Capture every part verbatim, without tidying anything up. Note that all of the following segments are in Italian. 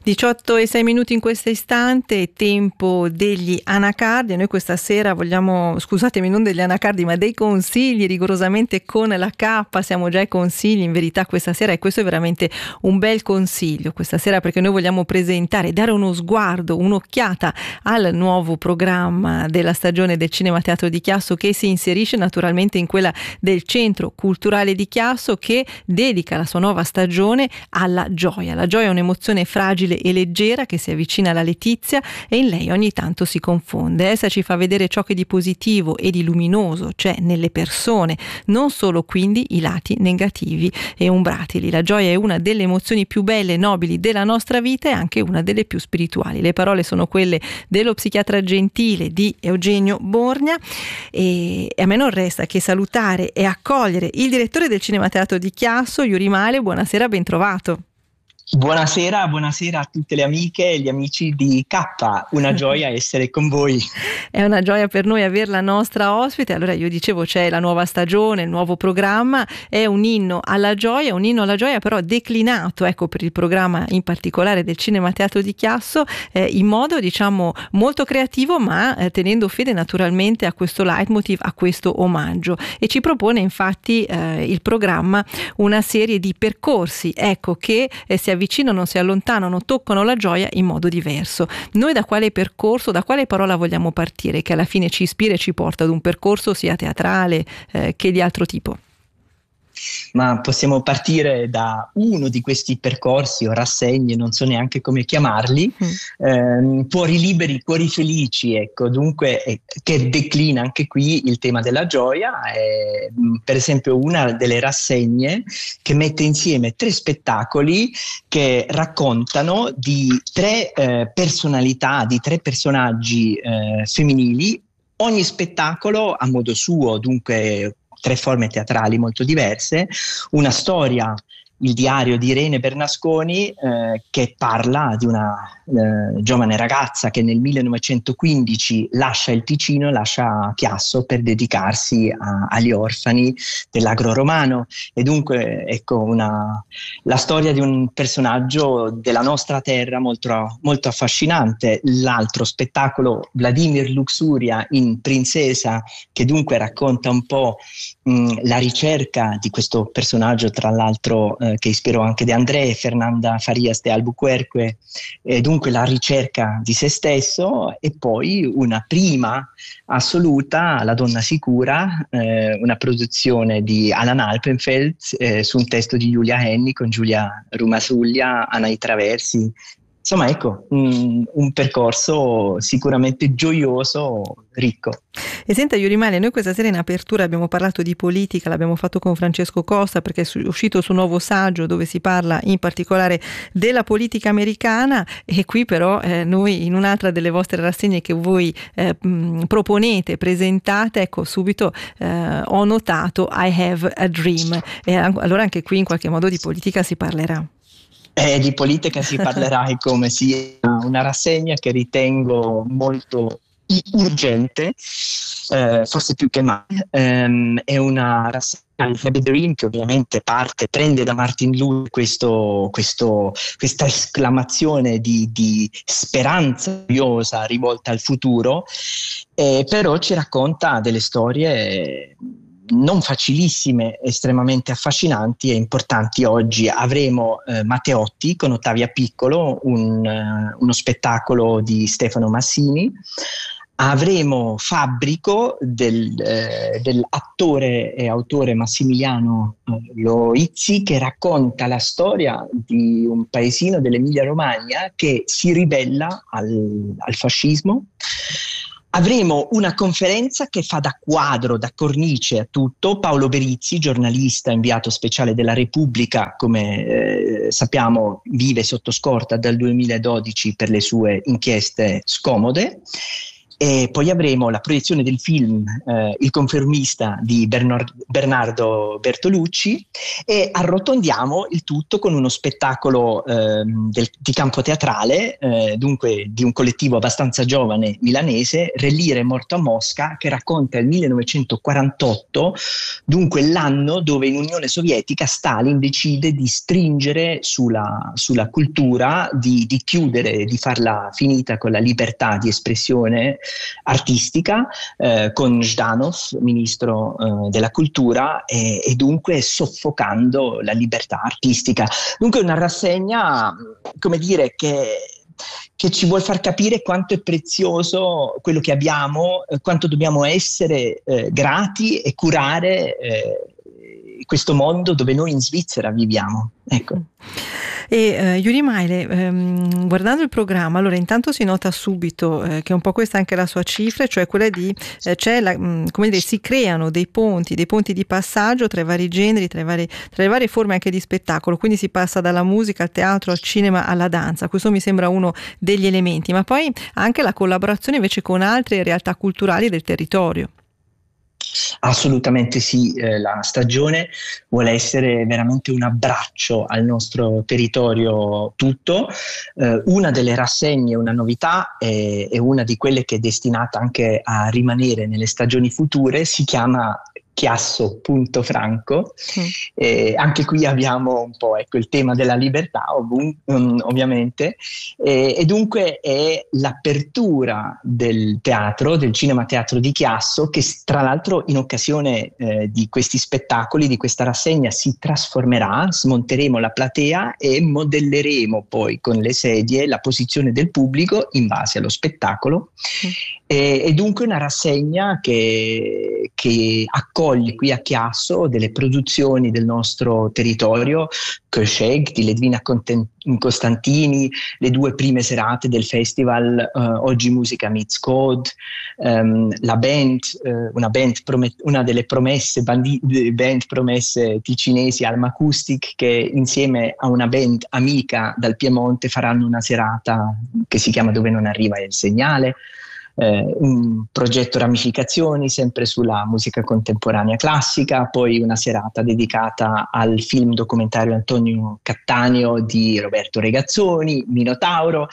diciotto e sei minuti in questo istante, tempo degli anacardi. Noi questa sera vogliamo, scusatemi, non degli anacardi ma dei consigli, rigorosamente con la K, siamo già ai consigli in verità questa sera, e questo è veramente un bel consiglio questa sera, perché noi vogliamo presentare, dare uno sguardo, un'occhiata al nuovo programma della stagione del Cinema Teatro di Chiasso, che si inserisce naturalmente in quella del Centro Culturale di Chiasso, che dedica la sua nuova stagione alla gioia. La gioia è un'emozione fragile e leggera che si avvicina alla letizia e in lei ogni tanto si confonde. Essa ci fa vedere ciò che di positivo e di luminoso c'è nelle persone, non solo quindi i lati negativi e umbratili. La gioia è una delle emozioni più belle e nobili della nostra vita e anche una delle più spirituali. Le parole sono quelle dello psichiatra gentile di Eugenio Borgna, e a me non resta che salutare e accogliere il direttore del Cinema Teatro di Chiasso, Yuri Male. Buonasera, ben trovato. Buonasera, buonasera a tutte le amiche e gli amici di K, una gioia essere con voi. È una gioia per noi avere la nostra ospite. Allora, io dicevo, c'è la nuova stagione, il nuovo programma, è un inno alla gioia, un inno alla gioia però declinato, ecco, per il programma in particolare del Cinema Teatro di Chiasso, eh, in modo diciamo molto creativo, ma eh, tenendo fede naturalmente a questo leitmotiv, a questo omaggio, e ci propone infatti eh, il programma una serie di percorsi, ecco, che eh, si avvicinano, si allontanano, toccano la gioia in modo diverso. Noi da quale percorso, da quale parola vogliamo partire, che alla fine ci ispira e ci porta ad un percorso sia teatrale eh, che di altro tipo? Ma possiamo partire da uno di questi percorsi o rassegne, non so neanche come chiamarli, mm. ehm, cuori liberi, cuori felici, ecco, dunque eh, che declina anche qui il tema della gioia. È, per esempio, una delle rassegne che mette insieme tre spettacoli che raccontano di tre eh, personalità, di tre personaggi eh, femminili, ogni spettacolo a modo suo, dunque tre forme teatrali molto diverse, una storia, il diario di Irene Bernasconi, eh, che parla di una eh, giovane ragazza che nel millenovecentoquindici lascia il Ticino e lascia Chiasso per dedicarsi a, agli orfani dell'agro romano, e dunque ecco una, la storia di un personaggio della nostra terra molto, molto affascinante. L'altro spettacolo, Vladimir Luxuria in Princesa, che dunque racconta un po' mh, la ricerca di questo personaggio, tra l'altro eh, che ispirò anche De André e Fernanda Farias de Albuquerque, e dunque la ricerca di se stesso. E poi una prima assoluta, La donna sicura, eh, una produzione di Alan Alpenfeld eh, su un testo di Giulia Henny con Giulia Rumasuglia, Anai Traversi. Insomma, ecco, un, un percorso sicuramente gioioso, ricco. E senta Yuri Male, noi questa sera in apertura abbiamo parlato di politica, l'abbiamo fatto con Francesco Costa perché è uscito il suo nuovo saggio dove si parla in particolare della politica americana, e qui però eh, noi in un'altra delle vostre rassegne che voi eh, mh, proponete, presentate, ecco subito eh, ho notato I have a dream, e allora anche qui in qualche modo di politica si parlerà. Eh, di politica si parlerà e come sia una rassegna che ritengo molto urgente, eh, forse più che mai. Um, è una rassegna di Happy Dream che ovviamente parte, prende da Martin Luther questo, questo, questa esclamazione di, di speranza curiosa rivolta al futuro, eh, però ci racconta delle storie non facilissime, estremamente affascinanti e importanti. Oggi avremo eh, Matteotti con Ottavia Piccolo, un, uh, uno spettacolo di Stefano Massini. Avremo Fabbrico del, eh, dell'attore e autore Massimiliano eh, Loizzi, che racconta la storia di un paesino dell'Emilia Romagna che si ribella al, al fascismo. Avremo una conferenza che fa da quadro, da cornice a tutto, Paolo Berizzi, giornalista inviato speciale della Repubblica, come eh, sappiamo vive sotto scorta dal duemiladodici per le sue inchieste scomode. E poi avremo la proiezione del film eh, Il confermista di Bernard- Bernardo Bertolucci, e arrotondiamo il tutto con uno spettacolo eh, del, di campo teatrale, eh, dunque di un collettivo abbastanza giovane milanese, Relire è morto a Mosca, che racconta il millenovecentoquarantotto, dunque l'anno dove in Unione Sovietica Stalin decide di stringere sulla, sulla cultura, di, di chiudere, di farla finita con la libertà di espressione artistica, eh, con Zhdanov, ministro eh, della cultura, e, e dunque soffocando la libertà artistica. Dunque una rassegna, come dire, che che ci vuol far capire quanto è prezioso quello che abbiamo, eh, quanto dobbiamo essere eh, grati e curare eh, questo mondo dove noi in Svizzera viviamo. Ecco. E uh, Yuri Maile, um, guardando il programma, allora intanto si nota subito eh, che un po' questa è anche la sua cifra, cioè quella di, eh, c'è la, mh, come dire, si creano dei ponti, dei ponti di passaggio tra i vari generi, tra, i vari, tra le varie forme anche di spettacolo, quindi si passa dalla musica al teatro, al cinema, alla danza. Questo mi sembra uno degli elementi, ma poi anche la collaborazione invece con altre realtà culturali del territorio. Assolutamente sì, eh, la stagione vuole essere veramente un abbraccio al nostro territorio tutto. Eh, una delle rassegne, una novità, è, è una di quelle che è destinata anche a rimanere nelle stagioni future, si chiama Chiasso Punto Franco. Mm. Eh, anche qui abbiamo un po', ecco, il tema della libertà, ovun- um, ovviamente, eh, e dunque è l'apertura del teatro, del cinema teatro di Chiasso, che tra l'altro in occasione eh, di questi spettacoli, di questa rassegna, si trasformerà, smonteremo la platea e modelleremo poi con le sedie la posizione del pubblico in base allo spettacolo. Mm. E, e dunque una rassegna che, che accoglie qui a Chiasso delle produzioni del nostro territorio, Köscheg di Ledvina Costantini, le due prime serate del festival uh, Oggi Musica Meets Code, um, la band, uh, una, band promet- una delle promesse, bandi- band promesse ticinesi, Alma Acoustic, che insieme a una band amica dal Piemonte faranno una serata che si chiama Dove non arriva il segnale. Eh, un progetto Ramificazioni sempre sulla musica contemporanea classica, poi una serata dedicata al film documentario Antonio Cattaneo di Roberto Regazzoni, Minotauro,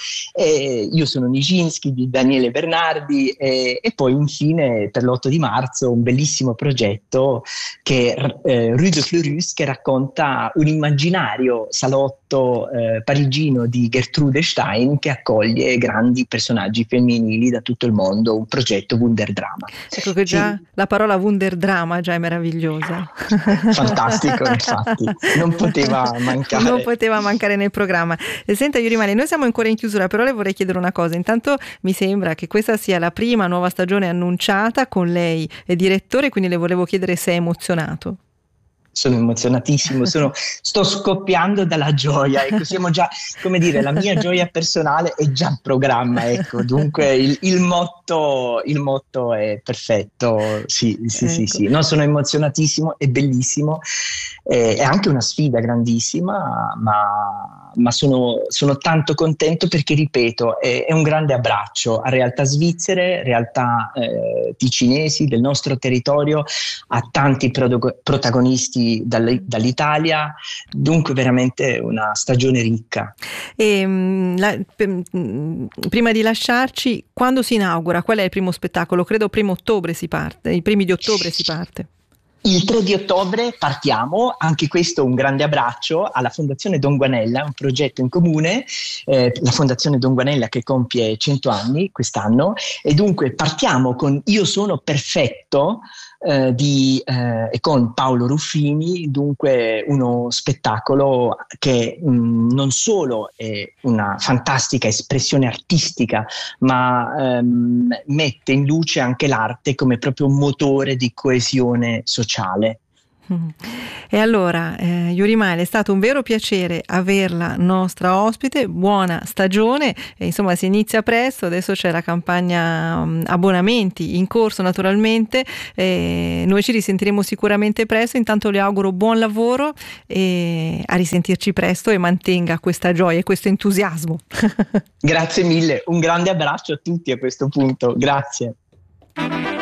e Io sono Nijinsky di Daniele Bernardi, e, e poi infine per l'otto di marzo un bellissimo progetto che eh, Rue de Fleurus, che racconta un immaginario salotto eh, parigino di Gertrude Stein, che accoglie grandi personaggi femminili da tutto il mondo, un progetto Wunderdrama. Ecco che già sì. La parola Wunderdrama già è meravigliosa. Fantastico, infatti, non poteva mancare. Non poteva mancare nel programma. E senta Yuri Maile, noi siamo ancora in chiusura, però le vorrei chiedere una cosa. Intanto mi sembra che questa sia la prima nuova stagione annunciata, con lei è direttore, quindi le volevo chiedere se è emozionato. Sono emozionatissimo, sono, sto scoppiando dalla gioia, ecco, siamo già, come dire, la mia gioia personale è già in programma, ecco, dunque il, il motto il motto è perfetto, sì, sì, ecco. sì, sì, no, sono emozionatissimo, è bellissimo, eh, è anche una sfida grandissima, ma, ma sono, sono tanto contento perché, ripeto, è, è un grande abbraccio a realtà svizzere, realtà eh, ticinesi del nostro territorio, a tanti pro- protagonisti dall'Italia, dunque veramente una stagione ricca. E, la, per, prima di lasciarci, quando si inaugura? Qual è il primo spettacolo? Credo primo ottobre si parte, i primi di ottobre si parte. Il tre di ottobre partiamo, anche questo un grande abbraccio alla Fondazione Don Guanella, un progetto in comune, eh, la Fondazione Don Guanella che compie cento anni quest'anno, e dunque partiamo con Io sono perfetto eh, di, eh, e con Paolo Ruffini, dunque uno spettacolo che mh, non solo è una fantastica espressione artistica, ma ehm, mette in luce anche l'arte come proprio un motore di coesione sociale. E allora, eh, Yurimale, è stato un vero piacere averla nostra ospite, buona stagione, e insomma si inizia presto, adesso c'è la campagna um, abbonamenti in corso naturalmente, eh, noi ci risentiremo sicuramente presto, intanto le auguro buon lavoro e a risentirci presto e mantenga questa gioia e questo entusiasmo. Grazie mille, un grande abbraccio a tutti a questo punto, grazie.